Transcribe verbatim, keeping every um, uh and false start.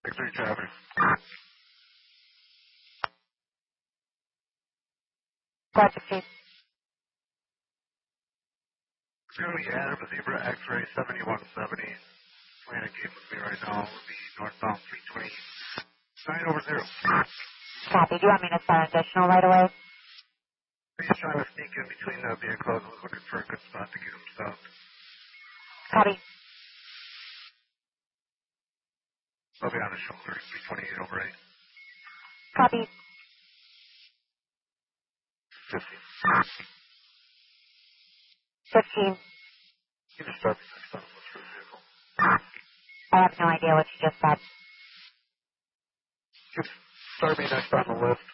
six three traffic. Five fifteen. It's going to be Adam Zebra X-ray seventy-one seventy. Communicate with me right now. Will be northbound three twenty-nine over zero. Copy. Do you want me to start additional right away? He's trying to sneak in between the vehicles. I was looking for a good spot to get him stopped. Copy. I'll be on the shoulder. three twenty-eight over eight. Copy. fifty. fifteen. You just start the next time. What's for the vehicle? I have no idea what you just said. Just start me next on the list.